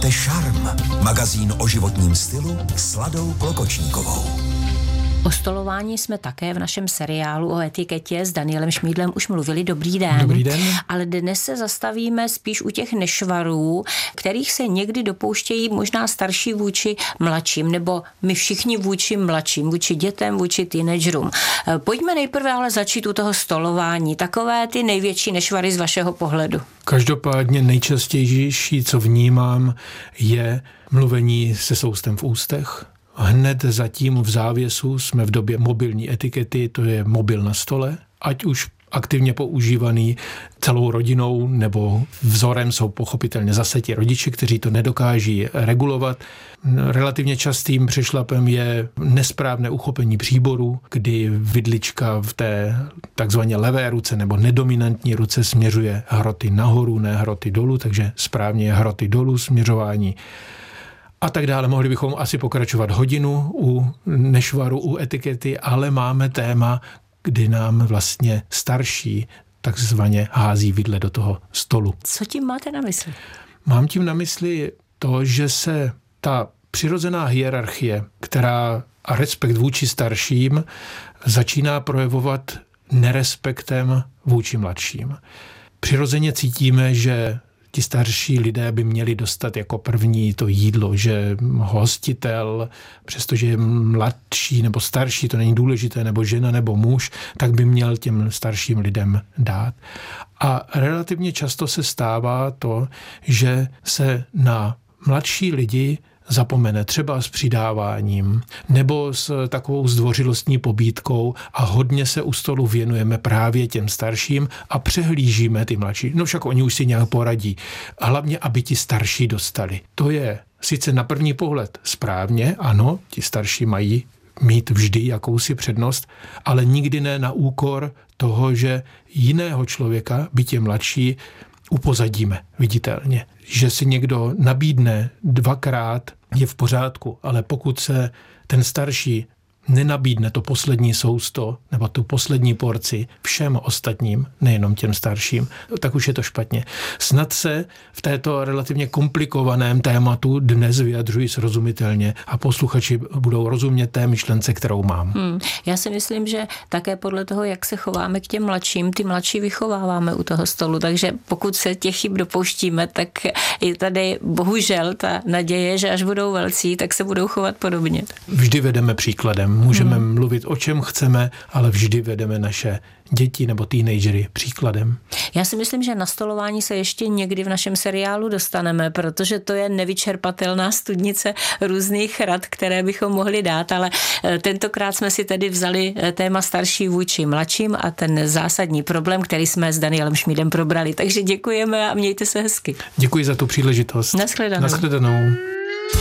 Posloucháte Šarm, magazín o životním stylu s Ladou Klokočníkovou. O stolování jsme také v našem seriálu o etiketě s Danielem Šmídlem už mluvili. Dobrý den. Dobrý den. Ale dnes se zastavíme spíš u těch nešvarů, kterých se někdy dopouštějí možná starší vůči mladším, nebo my všichni vůči mladším, vůči dětem, vůči teenagerům. Pojďme nejprve ale začít u toho stolování. Takové ty největší nešvary z vašeho pohledu. Každopádně nejčastější, co vnímám, je mluvení se soustem v ústech. Hned zatím v závěsu jsme v době mobilní etikety, to je mobil na stole, ať už aktivně používaný celou rodinou, nebo vzorem jsou pochopitelně zase ti rodiče, kteří to nedokáží regulovat. Relativně častým přešlapem je nesprávné uchopení příboru, kdy vidlička v té takzvaně levé ruce nebo nedominantní ruce směřuje hroty nahoru, ne hroty dolů, takže správně je hroty dolů směřování. A tak dále. Mohli bychom asi pokračovat hodinu u nešvaru, u etikety, ale máme téma, kdy nám vlastně starší takzvaně hází vidle do toho stolu. Co tím máte na mysli? Mám tím na mysli to, že se ta přirozená hierarchie, která a respekt vůči starším začíná projevovat nerespektem vůči mladším. Přirozeně cítíme, že ti starší lidé by měli dostat jako první to jídlo, že hostitel, přestože je mladší nebo starší, to není důležité, nebo žena nebo muž, tak by měl těm starším lidem dát. A relativně často se stává to, že se na mladší lidi zapomene třeba s přidáváním nebo s takovou zdvořilostní pobídkou a hodně se u stolu věnujeme právě těm starším a přehlížíme ty mladší. No však oni už si nějak poradí. Hlavně, aby ti starší dostali. To je sice na první pohled správně, ano, ti starší mají mít vždy jakousi přednost, ale nikdy ne na úkor toho, že jiného člověka, byť je mladší, upozadíme viditelně. Že si někdo nabídne dvakrát, je v pořádku, ale pokud se ten starší nenabídne to poslední sousto nebo tu poslední porci všem ostatním, nejenom těm starším, tak už je to špatně. Snad se v této relativně komplikovaném tématu dnes vyjadřuji srozumitelně a posluchači budou rozumět té myšlence, kterou mám. Já si myslím, že také podle toho, jak se chováme k těm mladším, ty mladší vychováváme u toho stolu, takže pokud se těch chyb dopouštíme, tak je tady bohužel ta naděje, že až budou velcí, tak se budou chovat podobně. Vždy vedeme příkladem. Můžeme mluvit o čem chceme, ale vždy vedeme naše děti nebo teenagery příkladem. Já si myslím, že na stolování se ještě někdy v našem seriálu dostaneme, protože to je nevyčerpatelná studnice různých rad, které bychom mohli dát, ale tentokrát jsme si tedy vzali téma starší vůči mladším a ten zásadní problém, který jsme s Danielem Šmídem probrali. Takže děkujeme a mějte se hezky. Děkuji za tu příležitost. Nashledanou. Nashledanou.